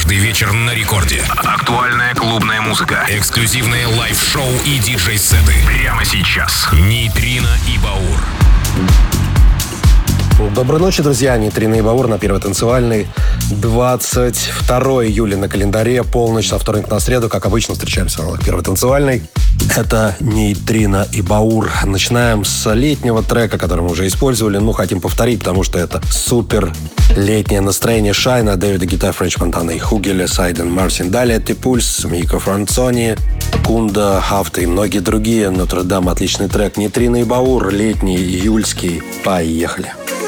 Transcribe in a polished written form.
Каждый вечер на рекорде. Актуальная клубная музыка. Эксклюзивные лайв-шоу и диджей-сеты. Прямо сейчас. Нейтрино и Баур. Доброй ночи, друзья. Нейтрино и Баур на Первой танцевальной. 22 июля на календаре, полночь со вторника на среду. Как обычно, встречаемся на Первой танцевальной. Это Нейтрино и Баур. Начинаем с летнего трека, который мы уже использовали. Хотим повторить, потому что это супер летнее настроение. Шайна, Дэвида Гетта, Френч Монтана и Хугеля, Сайден, Марсин. Далее Типульс, Мико Францони, Кунда, Хафта и многие другие. Нотр-Дам, отличный трек. Нейтрино и Баур, летний, июльский. Поехали.